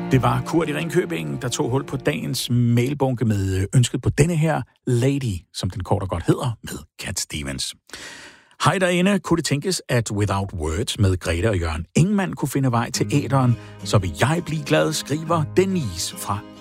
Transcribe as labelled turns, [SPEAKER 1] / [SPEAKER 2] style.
[SPEAKER 1] Det var Kurt i Ringkøbing, der tog hul på dagens mailbunke med ønsket på denne her Lady, som den kort og godt hedder, med Cat Stevens. Hej derinde, kunne det tænkes, at Without Words med Grete og Jørgen Ingemann kunne finde vej til æteren, så vil jeg blive glad, skriver Denise fra